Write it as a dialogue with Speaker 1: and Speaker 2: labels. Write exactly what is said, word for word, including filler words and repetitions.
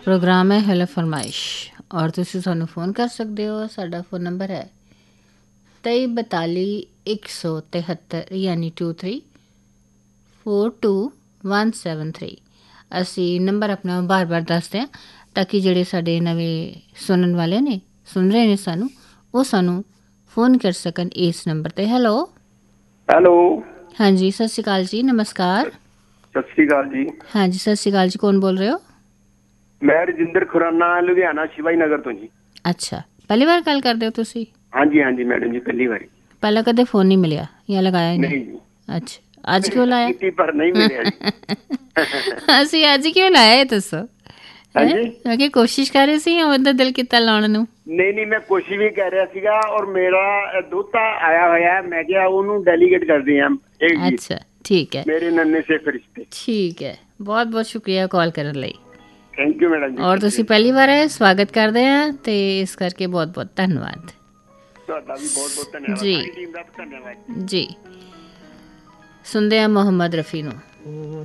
Speaker 1: Programme है hello फरमाइश और तुसी सानू फ़ोन कर सकते हो। साडा फ़ोन नंबर है तेई बताली एक सौ तिहत्तर यानी to three four to one seven three. असी नंबर अपना बार बार दसते हैं ताकि ਜਿਹੜੇ ਸਾਡੇ ਨਵੇਂ ਸੁਣਨ ਵਾਲੇ ਨੇ ਸੁਣ ਰਹੇ ਨੇ ਸਾਨੂੰ ਉਹ ਸਾਨੂੰ फ़ोन कर सकन इस नंबर ਤੇ। ਹੈਲੋ
Speaker 2: ਹੈਲੋ
Speaker 1: ਹਾਂਜੀ ਸਤਿ ਸ਼੍ਰੀ ਅਕਾਲ ਜੀ, ਨਮਸਕਾਰ।
Speaker 2: ਸਤਿ ਸ਼੍ਰੀ ਅਕਾਲ ਜੀ।
Speaker 1: ਹਾਂਜੀ ਸਤਿ ਸ਼੍ਰੀ ਅਕਾਲ ਜੀ, ਕੌਣ ਬੋਲ ਰਹੇ ਹੋ?
Speaker 2: ਮੈਂ ਰਜਿੰਦਰ ਖੁਰਾਨਾ ਲੁਧਿਆਣਾ ਸ਼ਿਵਾਈ ਨਗਰ ਤੋਂ ਜੀ।
Speaker 1: ਅੱਛਾ, ਪਹਿਲੀ ਵਾਰ ਗੱਲ ਕਰਦੇ ਹੋ ਤੁਸੀਂ?
Speaker 2: ਹਾਂਜੀ ਹਾਂਜੀ ਮੈਡਮ ਜੀ, ਪਹਿਲੀ ਵਾਰੀ।
Speaker 1: ਪਹਿਲਾਂ ਕਦੇ ਫੋਨ ਨਹੀਂ ਮਿਲਿਆ ਜਾਂ ਲਗਾਇਆ ਹੀ
Speaker 2: ਨਹੀਂ ਜੀ।
Speaker 1: ਅੱਛਾ, ਅੱਜ ਕਿਉਂ ਲਾਇਆ?
Speaker 2: ਕੀਤੀ ਪਰ ਨਹੀਂ ਮਿਲਿਆ ਜੀ।
Speaker 1: ਅਸੀਂ ਅੱਜ ਕਿਉਂ ਲਾਇਆ ਇਹ ਦੱਸੋ?
Speaker 2: ਹਾਂਜੀ
Speaker 1: ਮੈਂ ਕਿ ਕੋਸ਼ਿਸ਼ ਕਰ ਰਹੀ ਸੀ ਉਹਦਾ ਦਿਲ ਕੀਤਾ ਲਾਉਣ ਨੂੰ?
Speaker 2: ਨਹੀਂ ਨਹੀਂ, ਮੈਂ ਕੋਸ਼ਿਸ਼ ਵੀ ਕਰ ਰਿਹਾ ਸੀਗਾ ਔਰ ਮੇਰਾ ਦੋਤਾ ਆਇਆ ਹੋਇਆ, ਮੈਂ ਕਿਹਾ ਉਹਨੂੰ ਡੈਲੀਗੇਟ ਕਰਦੇ ਆ।
Speaker 1: ਅੱਛਾ ਠੀਕ ਹੈ,
Speaker 2: ਮੇਰੇ ਨੰਨੇ ਸੇ ਫਰਿਸ਼ਤੇ।
Speaker 1: ਠੀਕ ਹੈ, ਬਹੁਤ ਬਹੁਤ ਸ਼ੁਕਰੀਆ ਕਾਲ ਕਰਨ ਲਈ।
Speaker 2: ਥੈਂਕ ਯੂ ਮੈਡਮ ਜੀ।
Speaker 1: ਔਰ ਤੁਸੀਂ ਪਹਿਲੀ ਵਾਰ ਹੈ, ਸਵਾਗਤ ਕਰਦੇ ਹਾਂ ਤੇ ਇਸ ਕਰਕੇ ਬਹੁਤ ਬਹੁਤ ਧੰਨਵਾਦ
Speaker 2: ਤੁਹਾਡਾ ਵੀ। ਬਹੁਤ ਬਹੁਤ ਧੰਨਵਾਦ
Speaker 1: ਜੀ
Speaker 2: ਸਾਰੀ ਟੀਮ ਦਾ ਧੰਨਵਾਦ
Speaker 1: ਜੀ। ਸੁਣਦੇ ਹਾਂ ਮੁਹੰਮਦ ਰਫੀ ਨੂੰ।